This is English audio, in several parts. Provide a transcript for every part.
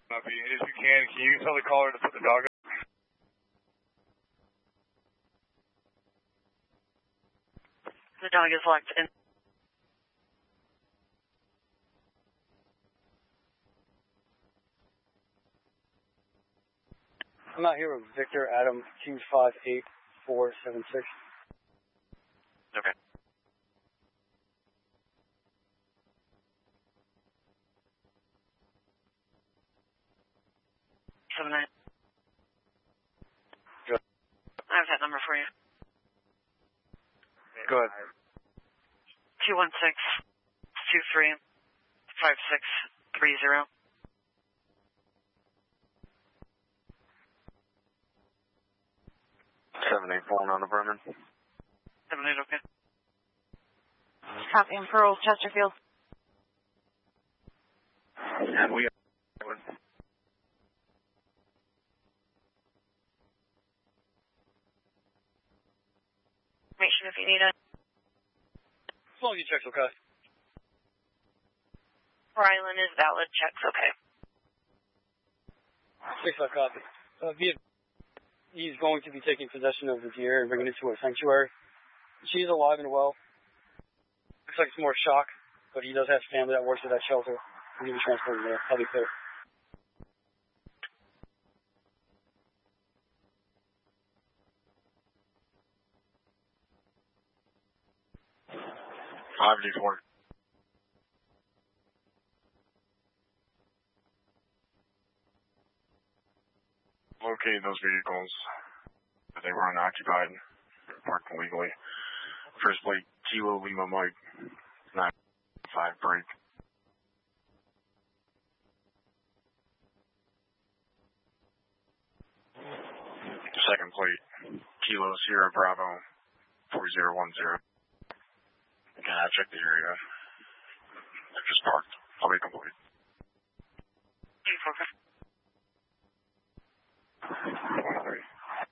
Copy. If you can you tell the caller to put the dog up? The dog is locked in. I'm out here with Victor Adam 258476. Okay. Good. I have that number for you. Go ahead. 216-23-5630. 784 on the Brennan. 78, okay. Copy, Pearl, Chesterfield. And we Information if you need it. As long as you check's okay. Rylan is valid, checks okay. 6-5 copy. He's going to be taking possession of the deer and bringing it to a sanctuary. She's alive and well. Looks like it's more shock, but he does have family that works at that shelter. He'll be transported there. I'll be clear. Located those vehicles. They were unoccupied, parked illegally. First plate, Kilo Lima Mike, 9-5 break. Second plate, Kilo Sierra Bravo, 4010. Again, I checked the area. They're just parked. I'll be complete. Okay. 23.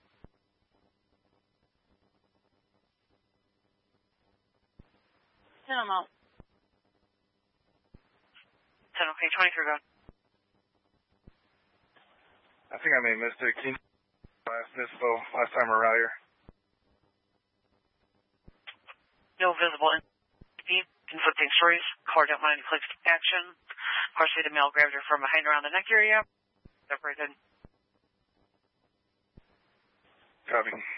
Send them out. 10, okay, 23, go. I think I may have missed it. Last time around here. No visible conflicting stories. Car don't mind clicks action. Partially the male grabbed her from behind around the neck area. Separated. Copy.